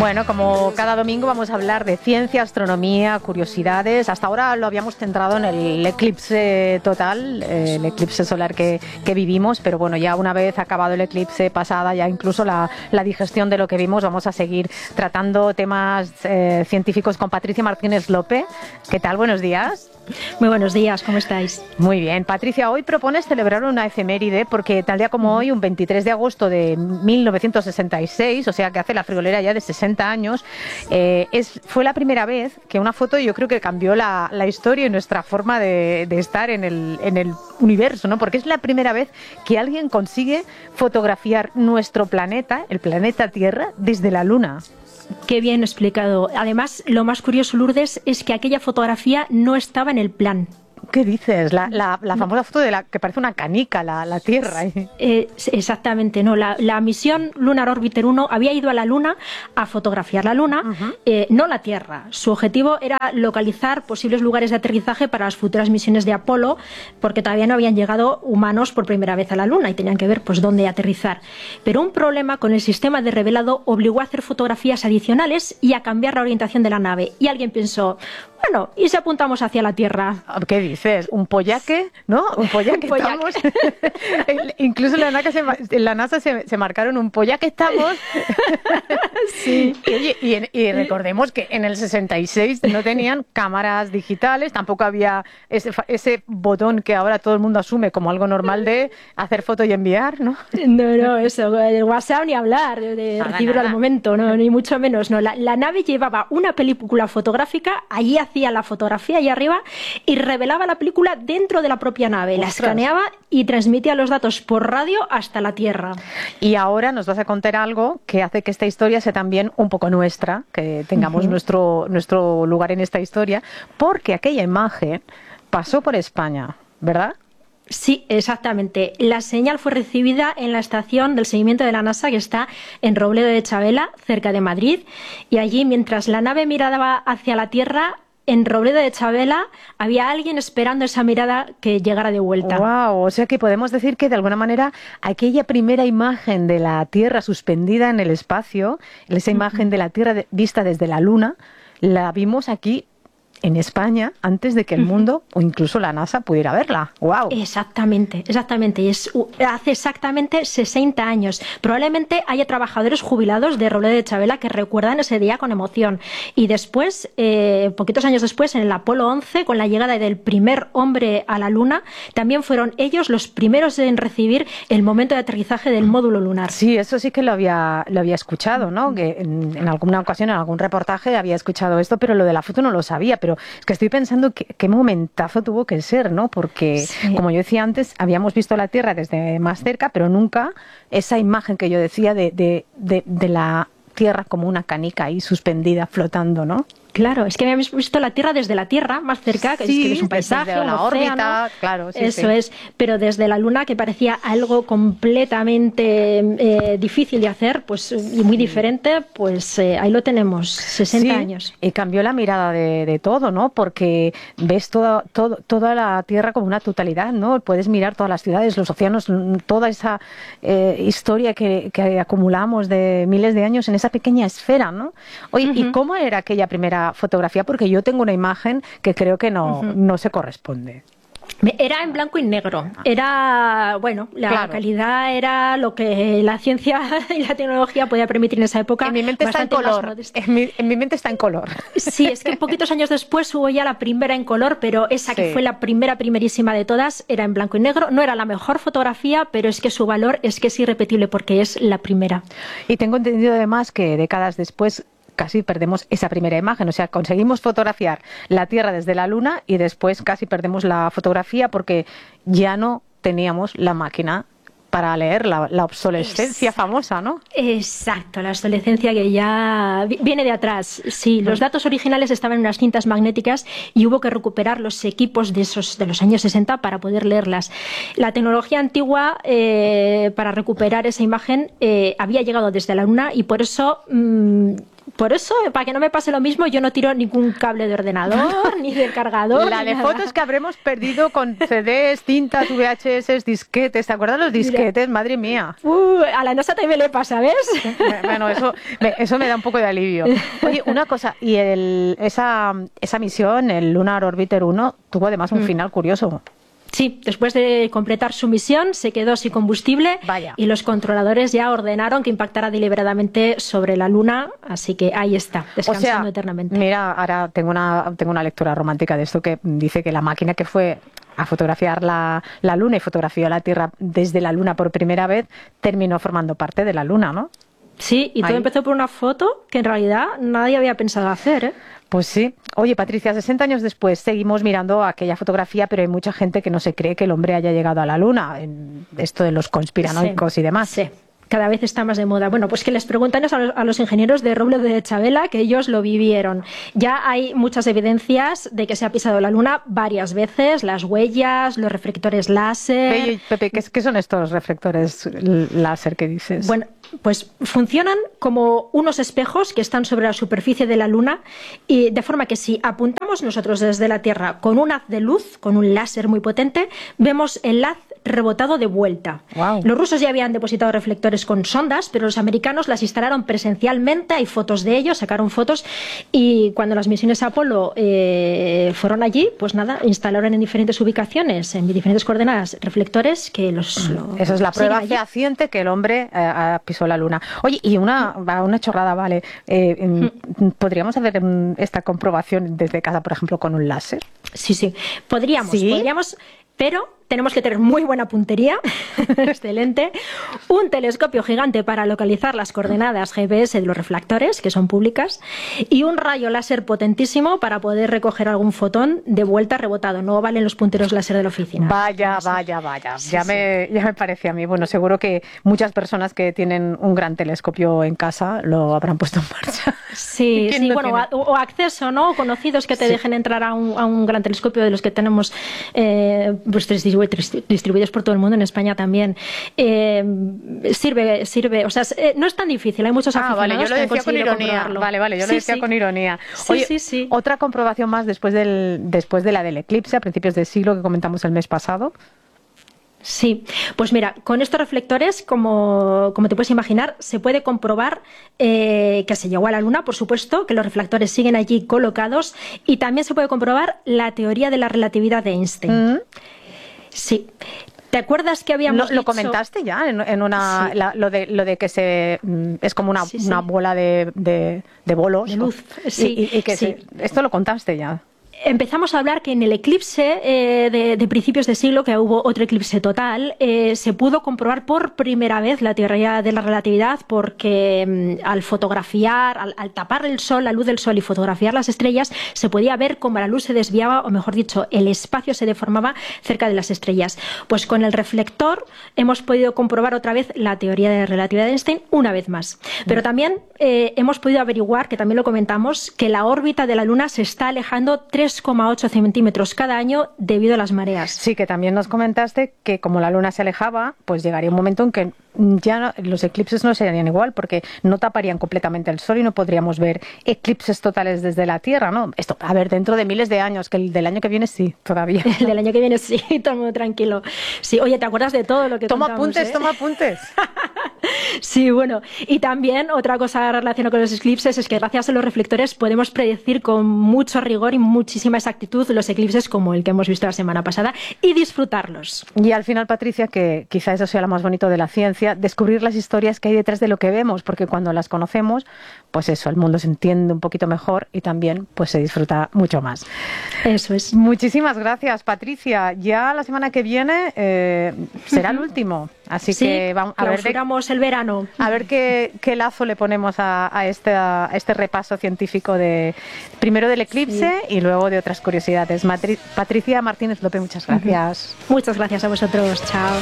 Bueno, como cada domingo vamos a hablar de ciencia, astronomía, curiosidades. Hasta ahora lo habíamos centrado en el eclipse total, el eclipse solar que vivimos, pero bueno, ya una vez acabado el eclipse, pasada ya incluso la digestión de lo que vimos, vamos a seguir tratando temas científicos con Patricia Martínez Lope. ¿Qué tal? Buenos días. Muy buenos días, ¿cómo estáis? Muy bien. Patricia, hoy propones celebrar una efeméride porque tal día como hoy, un 23 de agosto de 1966, o sea que hace la friolera ya de 60 años, fue la primera vez que una foto, yo creo que cambió la historia y nuestra forma de estar en el universo, ¿no? Porque es la primera vez que alguien consigue fotografiar nuestro planeta, el planeta Tierra, desde la Luna. Qué bien explicado. Además, lo más curioso, Lourdes, es que aquella fotografía no estaba en el plan. ¿Qué dices? La famosa foto de la que parece una canica, la Tierra. Exactamente, no. La misión Lunar Orbiter 1 había ido a la Luna a fotografiar la Luna, no la Tierra. Su objetivo era localizar posibles lugares de aterrizaje para las futuras misiones de Apolo, porque todavía no habían llegado humanos por primera vez a la Luna y tenían que ver pues dónde aterrizar. Pero un problema con el sistema de revelado obligó a hacer fotografías adicionales y a cambiar la orientación de la nave. Y alguien pensó, bueno, ¿y si apuntamos hacia la Tierra? ¿Qué dices? ¿Un pollaque? ¿No? Un pollaque estamos. Incluso en la NASA se marcaron un pollaque estamos. Sí. Y recordemos que en el 66 no tenían cámaras digitales, tampoco había ese botón que ahora todo el mundo asume como algo normal de hacer foto y enviar, ¿no? No, eso, el WhatsApp ni hablar, de recibirlo al momento, no, ni mucho menos. No. La nave llevaba una película fotográfica, allí hacía la fotografía allá arriba y revelaba la película dentro de la propia nave. ¡Ostras! La escaneaba y transmitía los datos por radio hasta la Tierra. Y ahora nos vas a contar algo que hace que esta historia sea también un poco nuestra, que tengamos nuestro lugar en esta historia, porque aquella imagen pasó por España, ¿verdad? Sí, exactamente. La señal fue recibida en la estación del seguimiento de la NASA que está en Robledo de Chabela, cerca de Madrid, y allí mientras la nave miraba hacia la Tierra, en Robledo de Chabela había alguien esperando esa mirada que llegara de vuelta. ¡Wow! O sea que podemos decir que de alguna manera aquella primera imagen de la Tierra suspendida en el espacio, esa imagen de la Tierra vista desde la Luna, la vimos aquí en España antes de que el mundo o incluso la NASA pudiera verla. ¡Wow! Exactamente. Y hace exactamente 60 años. Probablemente haya trabajadores jubilados de Robledo de Chabela que recuerdan ese día con emoción. Y después, poquitos años después, en el Apolo 11, con la llegada del primer hombre a la Luna, también fueron ellos los primeros en recibir el momento de aterrizaje del módulo lunar. Sí, eso sí que lo había escuchado, ¿no? Que en alguna ocasión, en algún reportaje había escuchado esto, pero lo de la foto no lo sabía. Pero es que estoy pensando qué momentazo tuvo que ser, ¿no? Porque, sí, como yo decía antes, habíamos visto la Tierra desde más cerca, pero nunca esa imagen que yo decía de la Tierra como una canica ahí suspendida, flotando, ¿no? Claro, es que habíamos visto la Tierra desde la Tierra, más cerca, que sí, es un paisaje, desde la órbita, océano, claro. Sí, eso es, pero desde la Luna, que parecía algo completamente difícil de hacer, pues y muy diferente, pues ahí lo tenemos, 60 años. Y cambió la mirada de todo, ¿no? Porque ves toda la Tierra como una totalidad, ¿no? Puedes mirar todas las ciudades, los océanos, toda esa historia que acumulamos de miles de años en esa pequeña esfera, ¿no? Oye, ¿y cómo era aquella primera fotografía? Porque yo tengo una imagen que creo que no se corresponde. Era en blanco y negro. Era, bueno, la calidad era lo que la ciencia y la tecnología podía permitir en esa época. En mi mente está en color. En mi mente está en color. Sí, es que poquitos años después hubo ya la primera en color, pero esa que fue la primerísima de todas era en blanco y negro. No era la mejor fotografía, pero es que su valor es que es irrepetible porque es la primera. Y tengo entendido además que décadas después casi perdemos esa primera imagen, o sea, conseguimos fotografiar la Tierra desde la Luna y después casi perdemos la fotografía porque ya no teníamos la máquina para leer la obsolescencia famosa, ¿no? Exacto, la obsolescencia que ya viene de atrás. Sí, los datos originales estaban en unas cintas magnéticas y hubo que recuperar los equipos de los años 60 para poder leerlas. La tecnología antigua para recuperar esa imagen había llegado desde la Luna y por eso Por eso, para que no me pase lo mismo, yo no tiro ningún cable de ordenador, ni del cargador. La de fotos que habremos perdido con CDs, cintas, VHS, disquetes. ¿Te acuerdas de los disquetes? Mira. Madre mía. A la NASA también le pasa, ¿ves? Bueno, eso me da un poco de alivio. Oye, una cosa, y esa misión, el Lunar Orbiter 1, tuvo además un final curioso. Sí, después de completar su misión se quedó sin combustible. Vaya. Y los controladores ya ordenaron que impactara deliberadamente sobre la Luna, así que ahí está, descansando eternamente. Mira, ahora tengo una lectura romántica de esto que dice que la máquina que fue a fotografiar la Luna y fotografió la Tierra desde la Luna por primera vez terminó formando parte de la Luna, ¿no? Sí, y todo empezó por una foto que en realidad nadie había pensado hacer, ¿eh? Pues sí. Oye, Patricia, 60 años después seguimos mirando aquella fotografía, pero hay mucha gente que no se cree que el hombre haya llegado a la Luna, en esto de los conspiranoicos y demás. Sí. Cada vez está más de moda. Bueno, pues que les preguntan a los ingenieros de Robledo de Chabela, que ellos lo vivieron. Ya hay muchas evidencias de que se ha pisado la Luna varias veces, las huellas, los reflectores láser. Pepe, ¿qué son estos reflectores láser que dices? Bueno, pues funcionan como unos espejos que están sobre la superficie de la Luna, y de forma que si apuntamos nosotros desde la Tierra con un haz de luz, con un láser muy potente, vemos el haz rebotado de vuelta. Wow. Los rusos ya habían depositado reflectores con sondas, pero los americanos las instalaron presencialmente, hay fotos de ellos, sacaron fotos, y cuando las misiones Apolo fueron allí, pues nada, instalaron en diferentes ubicaciones, en diferentes coordenadas, reflectores que Esa es la prueba fehaciente que el hombre pisó la Luna. Oye, y una chorrada, vale, ¿podríamos hacer esta comprobación desde casa, por ejemplo, con un láser? Sí, podríamos, pero tenemos que tener muy buena puntería, excelente, un telescopio gigante para localizar las coordenadas GPS de los reflectores, que son públicas, y un rayo láser potentísimo para poder recoger algún fotón de vuelta rebotado. No valen los punteros láser de la oficina. Vaya. Ya me parece a mí. Bueno, seguro que muchas personas que tienen un gran telescopio en casa lo habrán puesto en marcha. Sí, bueno, o acceso, ¿no? Conocidos que te dejen entrar a un gran telescopio de los que tenemos pues distribuidos por todo el mundo, en España también. Sirve, o sea, no es tan difícil, hay muchos aficionados. Vale, yo lo decía con ironía. Vale, yo lo decía con ironía. Oye, sí. Otra comprobación más después de la del eclipse a principios del siglo que comentamos el mes pasado. Sí, pues mira, con estos reflectores, como te puedes imaginar, se puede comprobar que se llegó a la Luna, por supuesto, que los reflectores siguen allí colocados, y también se puede comprobar la teoría de la relatividad de Einstein. Sí. ¿Te acuerdas que habíamos dicho? Lo comentaste ya en una lo de que es como una bola de bolos, de luz. Esto lo contaste ya. Empezamos a hablar que en el eclipse de principios de siglo, que hubo otro eclipse total, se pudo comprobar por primera vez la teoría de la relatividad, porque al fotografiar, al tapar el sol, la luz del sol, y fotografiar las estrellas, se podía ver cómo la luz se desviaba, o mejor dicho, el espacio se deformaba cerca de las estrellas. Pues con el reflector hemos podido comprobar otra vez la teoría de la relatividad de Einstein una vez más. Pero también hemos podido averiguar, que también lo comentamos, que la órbita de la Luna se está alejando 3,8 centímetros cada año debido a las mareas. Sí, que también nos comentaste que como la Luna se alejaba, pues llegaría un momento en que ya los eclipses no serían igual, porque no taparían completamente el sol y no podríamos ver eclipses totales desde la Tierra, ¿no? Esto, a ver, dentro de miles de años, que el del año que viene sí, todavía. El del año que viene sí, todo muy tranquilo. Sí, oye, ¿te acuerdas de todo lo que Toma contamos, apuntes, toma apuntes. Sí, bueno, y también otra cosa relacionada con los eclipses es que gracias a los reflectores podemos predecir con mucho rigor y muchísima exactitud los eclipses como el que hemos visto la semana pasada, y disfrutarlos. Y al final, Patricia, que quizá eso sea lo más bonito de la ciencia, descubrir las historias que hay detrás de lo que vemos, porque cuando las conocemos, pues eso, el mundo se entiende un poquito mejor y también pues se disfruta mucho más. Eso es. Muchísimas gracias, Patricia. Ya la semana que viene será el último, así que vamos a ver el verano. A ver qué lazo le ponemos a este repaso científico primero del eclipse y luego de otras curiosidades. Patricia Martínez López, muchas gracias. Muchas gracias a vosotros. Chao.